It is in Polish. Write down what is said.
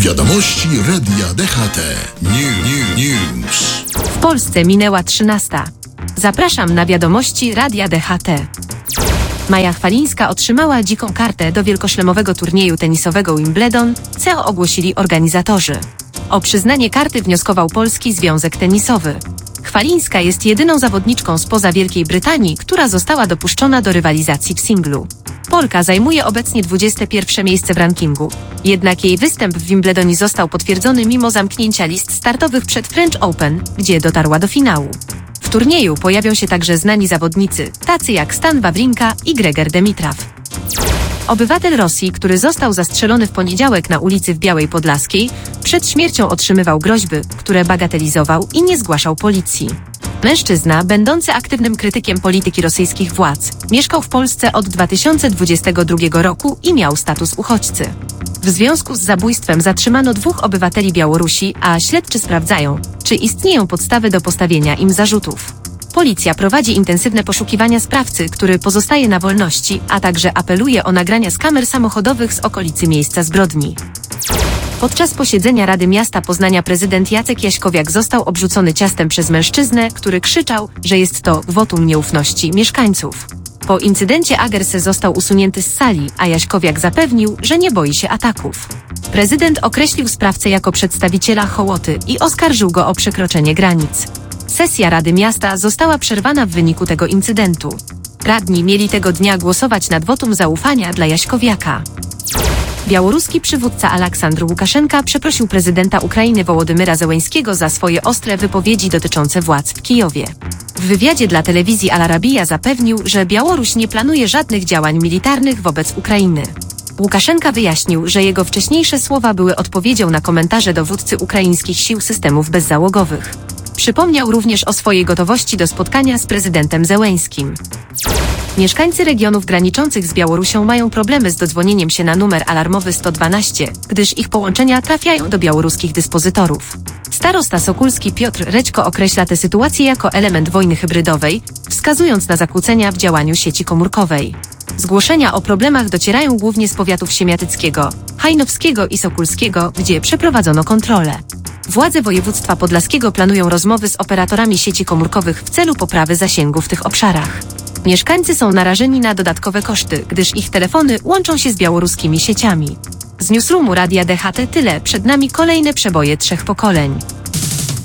Wiadomości Radia DHT. News. W Polsce minęła 13. Zapraszam na wiadomości Radia DHT. Maja Chwalińska otrzymała dziką kartę do wielkoszlemowego turnieju tenisowego Wimbledon, co ogłosili organizatorzy. O przyznanie karty wnioskował Polski Związek Tenisowy. Chwalińska jest jedyną zawodniczką spoza Wielkiej Brytanii, która została dopuszczona do rywalizacji w singlu. Polka zajmuje obecnie 21. miejsce w rankingu, jednak jej występ w Wimbledonie został potwierdzony mimo zamknięcia list startowych przed French Open, gdzie dotarła do finału. W turnieju pojawią się także znani zawodnicy, tacy jak Stan Wawrinka i Grigor Dimitrow. Obywatel Rosji, który został zastrzelony w poniedziałek na ulicy w Białej Podlaskiej, przed śmiercią otrzymywał groźby, które bagatelizował i nie zgłaszał policji. Mężczyzna, będący aktywnym krytykiem polityki rosyjskich władz, mieszkał w Polsce od 2022 roku i miał status uchodźcy. W związku z zabójstwem zatrzymano 2 obywateli Białorusi, a śledczy sprawdzają, czy istnieją podstawy do postawienia im zarzutów. Policja prowadzi intensywne poszukiwania sprawcy, który pozostaje na wolności, a także apeluje o nagrania z kamer samochodowych z okolicy miejsca zbrodni. Podczas posiedzenia Rady Miasta Poznania prezydent Jacek Jaśkowiak został obrzucony ciastem przez mężczyznę, który krzyczał, że jest to wotum nieufności mieszkańców. Po incydencie Agerse został usunięty z sali, a Jaśkowiak zapewnił, że nie boi się ataków. Prezydent określił sprawcę jako przedstawiciela hołoty i oskarżył go o przekroczenie granic. Sesja Rady Miasta została przerwana w wyniku tego incydentu. Radni mieli tego dnia głosować nad wotum zaufania dla Jaśkowiaka. Białoruski przywódca Aleksandr Łukaszenka przeprosił prezydenta Ukrainy Wołodymyra Zełenskiego za swoje ostre wypowiedzi dotyczące władz w Kijowie. W wywiadzie dla telewizji Al Arabiya zapewnił, że Białoruś nie planuje żadnych działań militarnych wobec Ukrainy. Łukaszenka wyjaśnił, że jego wcześniejsze słowa były odpowiedzią na komentarze dowódcy ukraińskich sił systemów bezzałogowych. Przypomniał również o swojej gotowości do spotkania z prezydentem Zełenskim. Mieszkańcy regionów graniczących z Białorusią mają problemy z dodzwonieniem się na numer alarmowy 112, gdyż ich połączenia trafiają do białoruskich dyspozytorów. Starosta Sokulski Piotr Reczko określa tę sytuację jako element wojny hybrydowej, wskazując na zakłócenia w działaniu sieci komórkowej. Zgłoszenia o problemach docierają głównie z powiatów siemiatyckiego, hajnowskiego i sokulskiego, gdzie przeprowadzono kontrolę. Władze województwa podlaskiego planują rozmowy z operatorami sieci komórkowych w celu poprawy zasięgu w tych obszarach. Mieszkańcy są narażeni na dodatkowe koszty, gdyż ich telefony łączą się z białoruskimi sieciami. Z newsroomu Radia DHT tyle, przed nami kolejne przeboje 3 pokoleń.